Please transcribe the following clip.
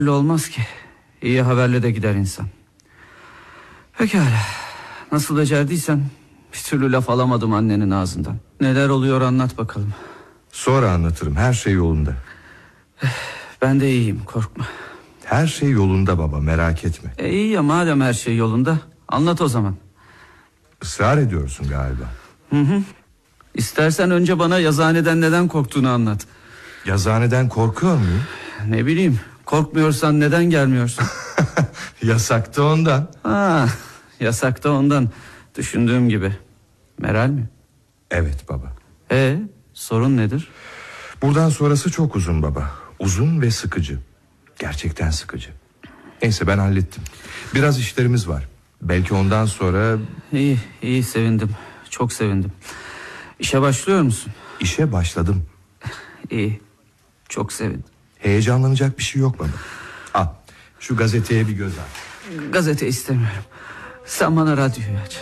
olmaz ki. İyi haberle de gider insan. Pekala. Nasıl becerdiysen bir türlü laf alamadım annenin ağzından. Neler oluyor anlat bakalım. Sonra anlatırım, her şey yolunda. Ben de iyiyim, korkma. Her şey yolunda baba, merak etme. İyi ya, madem her şey yolunda anlat o zaman. Israr ediyorsun galiba. Hı. İstersen önce bana yazıhaneden neden korktuğunu anlat. Yazıhaneden korkuyor muyum? Ne bileyim, korkmuyorsan neden gelmiyorsun? Yasaktı ondan. Yasakta ondan. Düşündüğüm gibi. Meral mi? Evet baba. Sorun nedir? Buradan sonrası çok uzun baba. Uzun ve sıkıcı. Gerçekten sıkıcı. Neyse, ben hallettim. Biraz işlerimiz var. Belki ondan sonra... İyi, sevindim. Çok sevindim. İşe başlıyor musun? İşe başladım. İyi, çok sevindim. Heyecanlanacak bir şey yok baba. Al, şu gazeteye bir göz at. Gazete istemiyorum. Sen bana radyoyu aç.